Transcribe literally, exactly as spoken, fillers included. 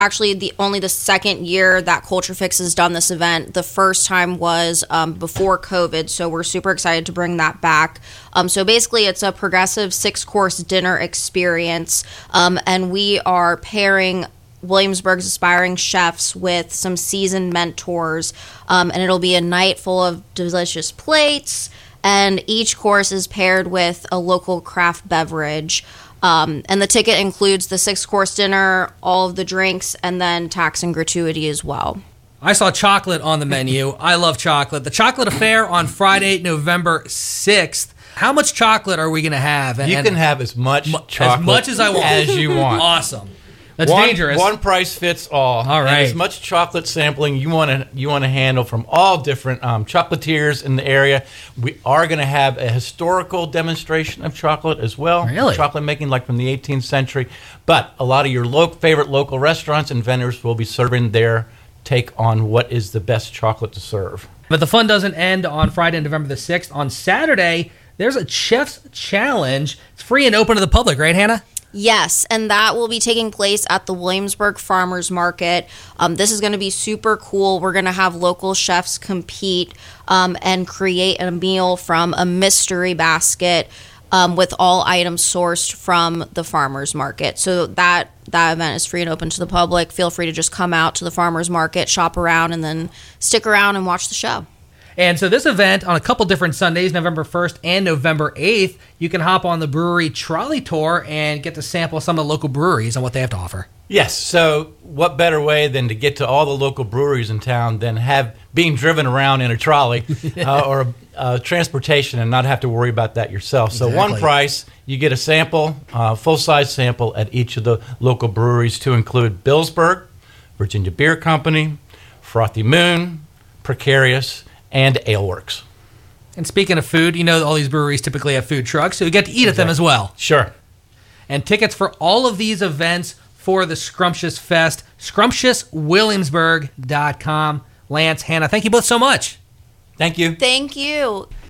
actually the only the second year that Culture Fix has done this event. The first time was um, before COVID, so we're super excited to bring that back. Um, so basically, it's a progressive six-course dinner experience, um, and we are pairing Williamsburg's aspiring chefs with some seasoned mentors, um, and it'll be a night full of delicious plates, and each course is paired with a local craft beverage. Um, and the ticket includes the six-course dinner, all of the drinks, and then tax and gratuity as well. I saw chocolate on the menu. I love chocolate. The Chocolate Affair on Friday, November sixth. How much chocolate are we going to have? You and can have as much chocolate as much as I want. as you want. Awesome. That's one, dangerous. One price fits all. All right. And as much chocolate sampling you want to you want to handle from all different um, chocolatiers in the area. We are going to have a historical demonstration of chocolate as well. Really? Chocolate making like from the eighteenth century. But a lot of your lo- favorite local restaurants and vendors will be serving their take on what is the best chocolate to serve. But the fun doesn't end on Friday, November the sixth. On Saturday, there's a Chef's Challenge. It's free and open to the public, right, Hannah? Yes, and that will be taking place at the Williamsburg Farmers Market. Um, this is going to be super cool. We're going to have local chefs compete um, and create a meal from a mystery basket um, with all items sourced from the farmers market. So that that event is free and open to the public. Feel free to just come out to the farmers market, shop around, and then stick around and watch the show. And so this event on a couple different Sundays, November first and November eighth, you can hop on the brewery trolley tour and get to sample some of the local breweries and what they have to offer. Yes, so what better way than to get to all the local breweries in town than have being driven around in a trolley uh, or a, uh, transportation and not have to worry about that yourself. So Exactly. one price, you get a sample, uh, full-size sample at each of the local breweries to include Billsburg, Virginia Beer Company, Frothy Moon, Precarious, and Aleworks. And speaking of food, you know all these breweries typically have food trucks, so you get to eat at them as well. Sure. And tickets for all of these events for the Scrumptious Fest, scrumptious williamsburg dot com. Lance, Hannah, thank you both so much. Thank you. Thank you.